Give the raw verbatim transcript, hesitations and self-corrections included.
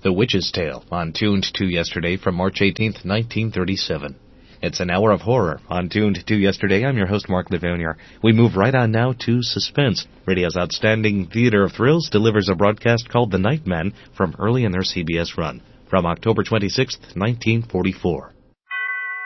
The Witch's Tale on Tuned to Yesterday from March eighteenth, nineteen thirty-seven. It's an hour of horror on Tuned to Yesterday. I'm your host, Mark Levonier. We move right on now to suspense. Radio's outstanding theater of thrills delivers a broadcast called The Nightman from early in their C B S run, from October twenty-sixth, nineteen forty-four.